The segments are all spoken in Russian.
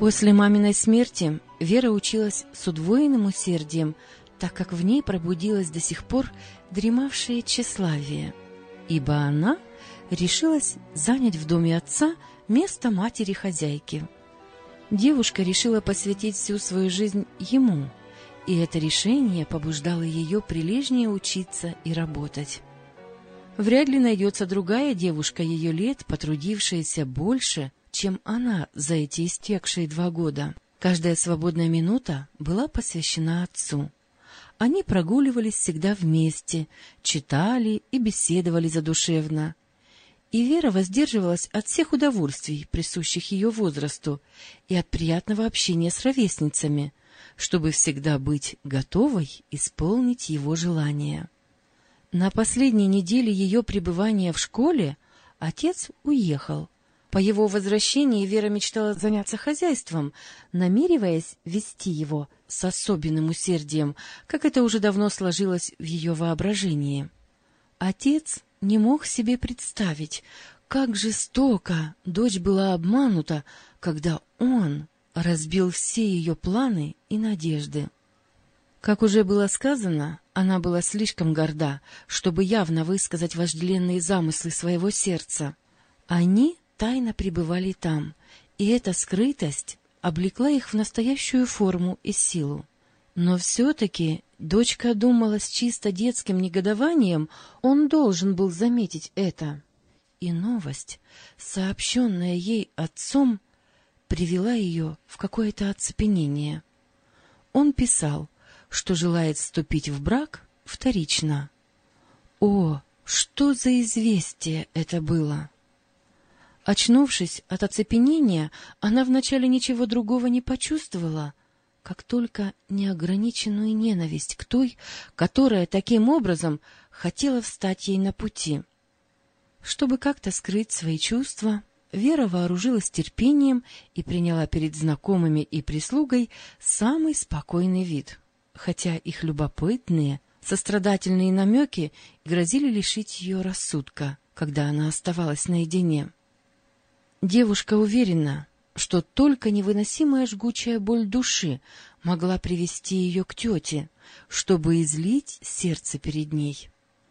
После маминой смерти Вера училась с удвоенным усердием, так как в ней пробудилось до сих пор дремавшее тщеславие, ибо она решилась занять в доме отца место матери-хозяйки. Девушка решила посвятить всю свою жизнь ему, и это решение побуждало ее прилежнее учиться и работать. Вряд ли найдется другая девушка ее лет, потрудившаяся больше, чем она за эти истекшие 2 года. Каждая свободная минута была посвящена отцу. Они прогуливались всегда вместе, читали и беседовали задушевно. И Вера воздерживалась от всех удовольствий, присущих ее возрасту, и от приятного общения с ровесницами, чтобы всегда быть готовой исполнить его желания. На последней неделе ее пребывания в школе отец уехал. По его возвращении Вера мечтала заняться хозяйством, намереваясь вести его с особенным усердием, как это уже давно сложилось в ее воображении. Отец не мог себе представить, как жестоко дочь была обманута, когда он разбил все ее планы и надежды. Как уже было сказано, она была слишком горда, чтобы явно высказать вожделенные замыслы своего сердца. Они тайно пребывали там, и эта скрытость облекла их в настоящую форму и силу. Но все-таки дочка думала с чисто детским негодованием, он должен был заметить это. И новость, сообщенная ей отцом, привела ее в какое-то оцепенение. Он писал, что желает вступить в брак вторично. О, что за известие это было! Очнувшись от оцепенения, она вначале ничего другого не почувствовала, как только неограниченную ненависть к той, которая таким образом хотела встать ей на пути. Чтобы как-то скрыть свои чувства, Вера вооружилась терпением и приняла перед знакомыми и прислугой самый спокойный вид, хотя их любопытные, сострадательные намеки грозили лишить ее рассудка, когда она оставалась наедине. Девушка уверена, что только невыносимая жгучая боль души могла привести ее к тете, чтобы излить сердце перед ней.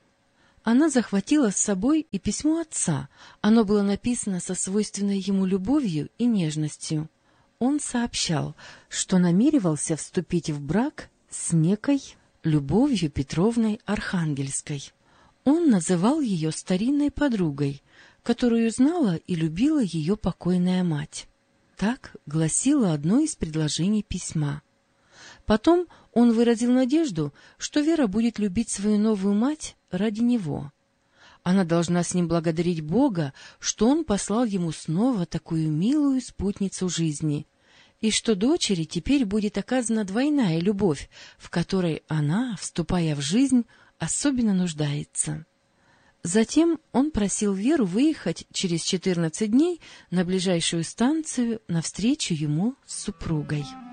Она захватила с собой и письмо отца. Оно было написано со свойственной ему любовью и нежностью. Он сообщал, что намеревался вступить в брак с некой Любовью Петровной Архангельской. Он называл ее старинной подругой, которую знала и любила ее покойная мать. Так гласило одно из предложений письма. Потом он выразил надежду, что Вера будет любить свою новую мать ради него. Она должна с ним благодарить Бога, что он послал ему снова такую милую спутницу жизни, и что дочери теперь будет оказана двойная любовь, в которой она, вступая в жизнь, особенно нуждается. Затем он просил Веру выехать через 14 дней на ближайшую станцию навстречу ему с супругой.